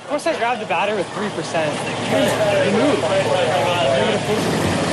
Of course I grabbed the batter with 3%. You move.